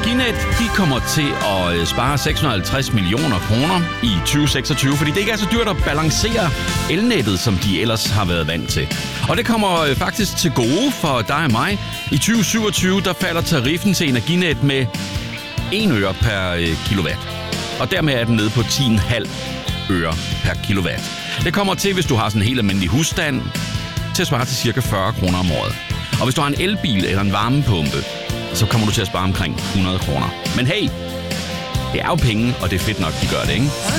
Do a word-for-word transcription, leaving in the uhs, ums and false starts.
Energinet, de kommer til at spare seks hundrede og halvtreds millioner kroner i tyve seksogtyve, fordi det ikke er så dyrt at balancere elnettet, som de ellers har været vant til. Og det kommer faktisk til gode for dig og mig. I tyve syvogtyve, der falder tariffen til Energinet med en øre per kilowatt. Og dermed er den nede på ti komma fem øre per kilowatt. Det kommer til, hvis du har sådan en helt almindelig husstand, til at svare til cirka fyrre kroner om året. Og hvis du har en elbil eller en varmepumpe, så kommer du til at spare omkring hundrede kroner. Men hey, det er jo penge, og det er fedt nok, de gør det, ikke?